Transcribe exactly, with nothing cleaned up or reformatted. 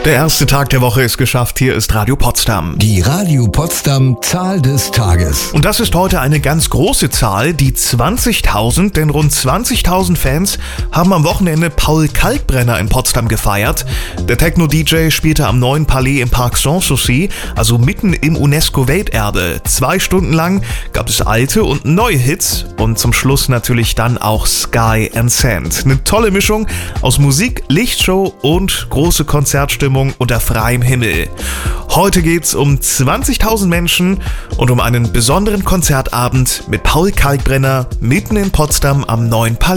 Der erste Tag der Woche ist geschafft. Hier ist Radio Potsdam. Die Radio Potsdam Zahl des Tages. Und das ist heute eine ganz große Zahl, die zwanzigtausend, denn rund zwanzigtausend Fans haben am Wochenende Paul Kalkbrenner in Potsdam gefeiert. Der Techno-D J spielte am neuen Palais im Park Sanssouci, also mitten im UNESCO-Welterbe. Zwei Stunden lang gab es alte und neue Hits und zum Schluss natürlich dann auch Sky and Sand. Eine tolle Mischung aus Musik, Lichtshow und große Konzertstimmung unter freiem Himmel. Heute geht's um zwanzigtausend Menschen und um einen besonderen Konzertabend mit Paul Kalkbrenner mitten in Potsdam am neuen Palais.